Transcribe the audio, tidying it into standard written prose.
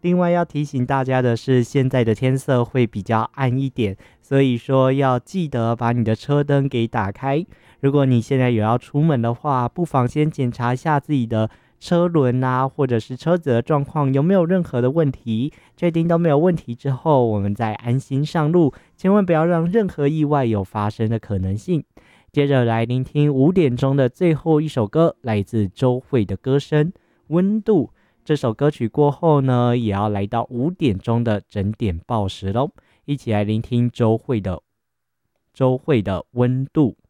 另外要提醒大家的是，现在的天色会比较暗一点，所以说要记得把你的车灯给打开。如果你现在有要出门的话，不妨先检查一下自己的车轮啊，或者是车子的状况有没有任何的问题，确定都没有问题之后，我们再安心上路，千万不要让任何意外有发生的可能性。接着来聆听5点钟的最后一首歌，来自周蕙的歌声《温度》。这首歌曲过后呢，也要来到5点钟的整点报时咯，一起来聆听周蕙的《温度》。